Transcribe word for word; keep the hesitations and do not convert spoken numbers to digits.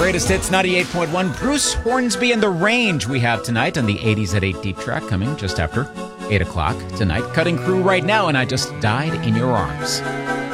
Greatest Hits ninety-eight point one. Bruce Hornsby and the Range we have tonight on the eighties at eight Deep Track, coming just after eight o'clock tonight. Cutting Crew right now, and I Just Died in Your Arms.